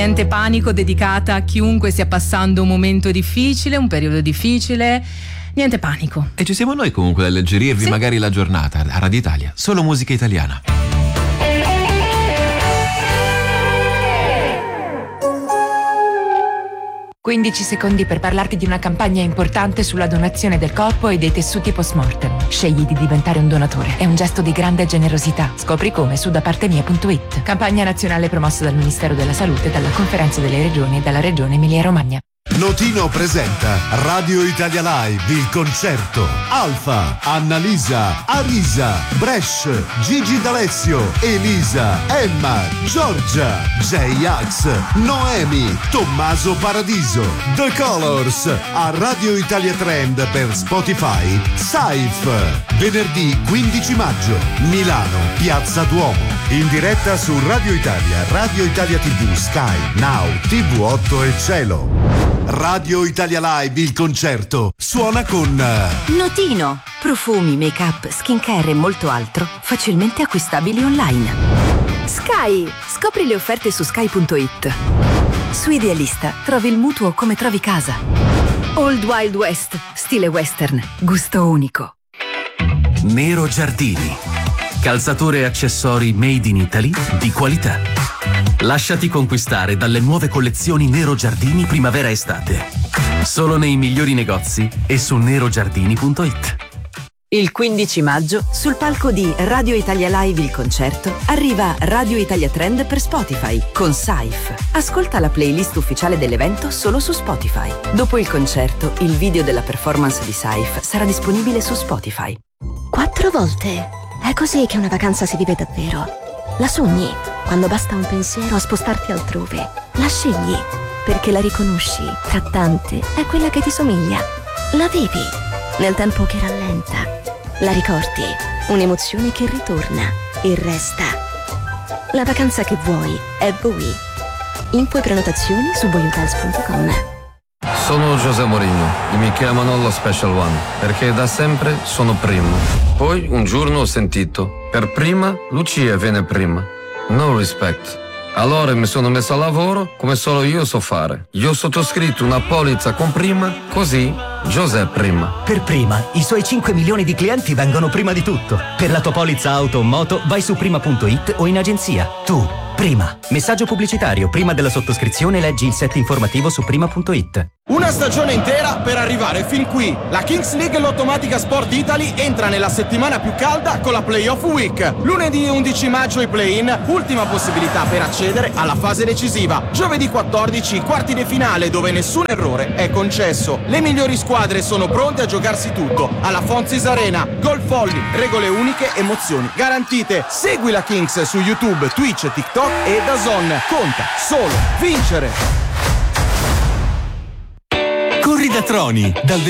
Niente panico, dedicata a chiunque stia passando un momento difficile, un periodo difficile. Niente panico. E ci siamo noi comunque ad alleggerirvi magari la giornata. A Radio Italia, solo musica italiana. 15 secondi per parlarti di una campagna importante sulla donazione del corpo e dei tessuti post-mortem. Scegli di diventare un donatore. È un gesto di grande generosità. Scopri come su dapartemia.it. Campagna nazionale promossa dal Ministero della Salute, dalla Conferenza delle Regioni e dalla Regione Emilia-Romagna. Notino presenta Radio Italia Live, il concerto. Alfa, Annalisa, Arisa, Bresh, Gigi D'Alessio, Elisa, Emma, Giorgia, J-Ax, Noemi, Tommaso Paradiso, The Colors, a Radio Italia Trend per Spotify, Saif. Venerdì 15 maggio, Milano, Piazza Duomo. In diretta su Radio Italia, Radio Italia TV, Sky, Now, TV8 e Cielo. Radio Italia Live, il concerto, suona con Notino, profumi, make-up, skincare e molto altro facilmente acquistabili online. Sky, scopri le offerte su sky.it. Su Idealista trovi il mutuo come trovi casa. Old Wild West, stile western, gusto unico. Nero Giardini, calzature e accessori made in Italy di qualità. Lasciati conquistare dalle nuove collezioni Nero Giardini primavera-estate. Solo nei migliori negozi e su nerogiardini.it. Il 15 maggio, sul palco di Radio Italia Live il concerto, arriva Radio Italia Trend per Spotify con Saif. Ascolta la playlist ufficiale dell'evento solo su Spotify. Dopo il concerto, il video della performance di Saif sarà disponibile su Spotify. 4 volte. È così che una vacanza si vive davvero. La sogni, quando basta un pensiero a spostarti altrove. La scegli, perché la riconosci, tra tante, è quella che ti somiglia. La vivi, nel tempo che rallenta. La ricordi, un'emozione che ritorna e resta. La vacanza che vuoi è Voi. Info e prenotazioni su voihotels.com. Sono José Mourinho e mi chiamano lo Special One perché da sempre sono primo. Poi un giorno ho sentito: per prima Lucia viene prima. No respect. Allora mi sono messo a lavoro come solo io so fare. Io ho sottoscritto una polizza con prima, così José prima. Per prima, i suoi 5 milioni di clienti vengono prima di tutto. Per la tua polizza auto o moto vai su prima.it o in agenzia. Tu, prima. Messaggio pubblicitario. Prima della sottoscrizione leggi il set informativo su prima.it. Una stagione intera per arrivare fin qui. La Kings League Lottomatica Sport Italy entra nella settimana più calda con la Playoff Week. Lunedì 11 maggio i play-in, ultima possibilità per accedere alla fase decisiva. Giovedì 14 i quarti di finale dove nessun errore è concesso. Le migliori squadre sono pronte a giocarsi tutto alla Fonzis Arena. Gol folli, regole uniche, emozioni garantite. Segui la Kings su YouTube, Twitch, TikTok e DAZN. Conta solo vincere. Corri da Troni, dal